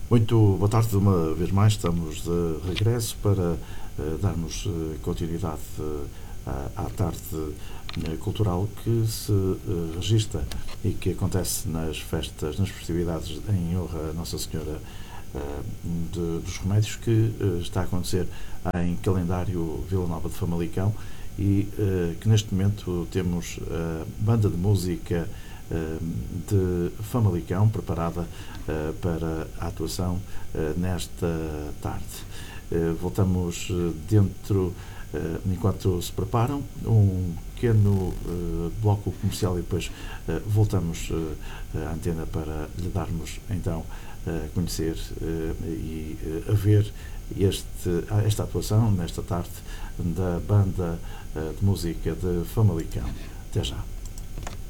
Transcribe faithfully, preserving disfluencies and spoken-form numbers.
Muito boa tarde, uma vez mais estamos de regresso para uh, darmos uh, continuidade uh, à, à tarde uh, cultural que se uh, registra e que acontece nas festas, nas festividades em honra a Nossa Senhora uh, de, dos Remédios, que uh, está a acontecer em calendário Vila Nova de Famalicão e uh, que neste momento temos a banda de música de Famalicão, preparada uh, para a atuação uh, nesta tarde. Uh, voltamos uh, dentro, uh, enquanto se preparam, um pequeno uh, bloco comercial e depois uh, voltamos uh, à antena para lhe darmos então a conhecer uh, e uh, a ver este, esta atuação nesta tarde da banda uh, de música de Famalicão. Até já.